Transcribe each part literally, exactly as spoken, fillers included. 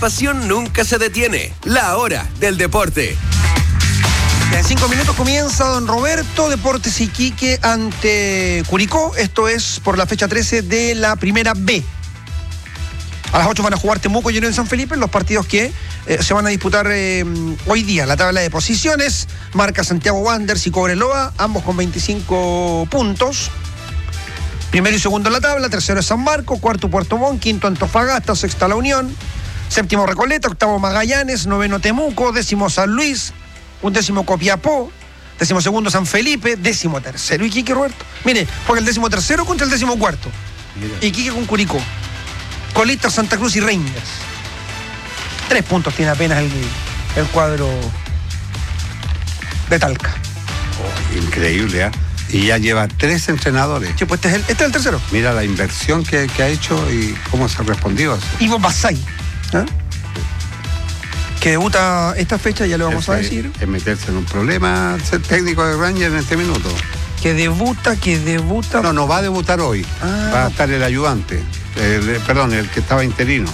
pasión nunca se detiene. La hora del deporte. En cinco minutos comienza Don Roberto, Deportes Iquique ante Curicó. Esto es por la fecha trece de la primera B. A las ocho van a jugar Temuco y Unión San Felipe, los partidos que eh, se van a disputar eh, hoy día. La tabla de posiciones marca Santiago Wanderers y Cobreloa, ambos con veinticinco puntos. Primero y segundo en la tabla, tercero es San Marcos, cuarto Puerto Montt, quinto Antofagasta, sexta La Unión, séptimo Recoleta, octavo Magallanes, noveno Temuco, décimo San Luis, undécimo Copiapó, décimo segundo San Felipe, décimo tercero Iquique, Roberto. Mire, juega el décimo tercero contra el décimo cuarto. Iquique con Curicó. Colista, Santa Cruz y Rangers. Tres puntos tiene apenas el, el cuadro de Talca. Oh, increíble, ¿eh? Y ya lleva tres entrenadores. Sí, pues este es el, este es el tercero. Mira la inversión que, que ha hecho y cómo se ha respondido. Ivo Basay, ¿eh? Que debuta esta fecha, ya le vamos Ese a decir. Es meterse en un problema ser técnico de Rangers en este minuto. Que debuta, que debuta. No, no va a debutar hoy. Ah. Va a estar el ayudante. El, perdón, el que estaba interino.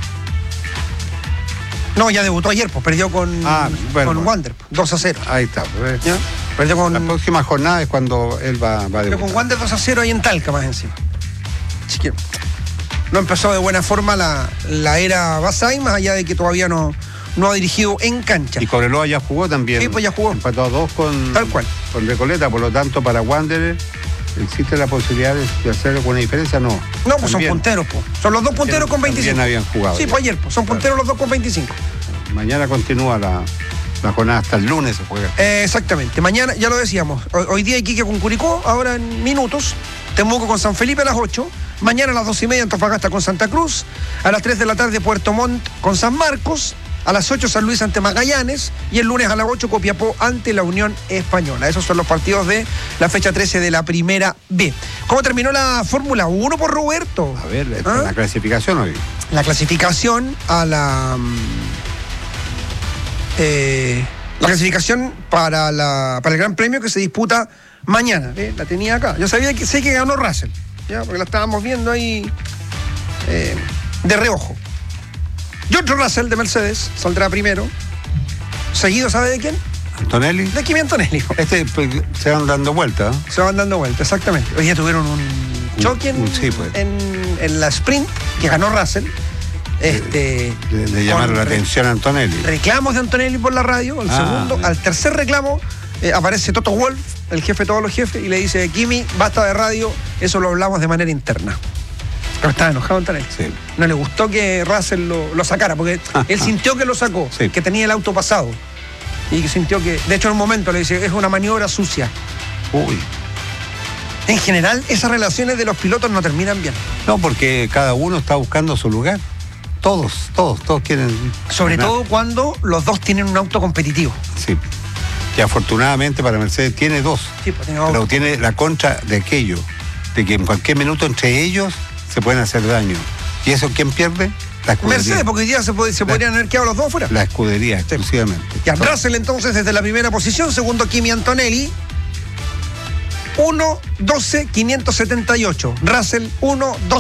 No, ya debutó ayer, pues perdió con, ah, bueno, con Wander, dos a cero. Ahí está, pues. ¿Ya? Perdió con... La próxima jornada es cuando él va, va a debutar. Perdió con Wander dos a cero ahí en Talca más encima. Así que no empezó de buena forma la, la era Basay, más allá de que todavía no, no ha dirigido en cancha. Y Cobreloa ya jugó también. Sí, pues ya jugó. Empató a dos con, Tal cual. con Recoleta, por lo tanto para Wander ¿existe la posibilidad de hacer alguna diferencia? No. No, pues también son punteros, pues. Son los dos punteros con veinticinco. También habían jugado. Sí, pues ayer, pues son punteros claro. Los dos con veinticinco. Mañana continúa la, la jornada, hasta el lunes se juega. Eh, exactamente. Mañana, ya lo decíamos, hoy, hoy día Iquique con Curicó, ahora en minutos. Temuco con San Felipe a las ocho. Mañana a las dos y media Antofagasta con Santa Cruz. A las tres de la tarde Puerto Montt con San Marcos. A las ocho San Luis ante Magallanes y el lunes a las ocho Copiapó ante la Unión Española. Esos son los partidos de la fecha trece de la primera B. ¿Cómo terminó la Fórmula uno por Roberto? A ver, ¿Ah? la clasificación hoy. La clasificación a la... Eh, la clasificación para, la, para el Gran Premio que se disputa mañana. ¿eh? La tenía acá. Yo sabía que sé que ganó Russell, ¿ya? Porque la estábamos viendo ahí eh, de reojo. George Russell de Mercedes saldrá primero. Seguido, ¿sabe de quién? Antonelli. De Kimi Antonelli. Este pues, se van dando vueltas. ¿eh? Se van dando vueltas, exactamente. Hoy día tuvieron un choque en, sí, pues. en, en la sprint que ganó Russell. Este, le, le llamaron la atención a Antonelli. Reclamos de Antonelli por la radio. El ah, segundo, bien. Al tercer reclamo, eh, aparece Toto Wolff, el jefe de todos los jefes, y le dice: Kimi, basta de radio, eso lo hablamos de manera interna. Pero estaba enojado Antonelli. Sí. No le gustó que Russell lo, lo sacara, porque ah, él ah. sintió que lo sacó, sí. que tenía el auto pasado. Y que sintió que, de hecho, en un momento le dice: es una maniobra sucia. Uy. En general, esas relaciones de los pilotos no terminan bien. No, porque cada uno está buscando su lugar. Todos, todos, todos quieren... Sobre ganar. Todo cuando los dos tienen un auto competitivo. Sí, que afortunadamente para Mercedes tiene dos. Sí, pues tiene pero tiene la contra de aquello, de que en cualquier minuto entre ellos se pueden hacer daño. ¿Y eso quién pierde? La escudería. Mercedes, porque hoy día se, puede, se la, podrían haber quedado los dos fuera. La escudería, sí. exclusivamente. Ya, Russell entonces desde la primera posición, segundo Kimi Antonelli. uno doce quinientos setenta y ocho. Russell uno doce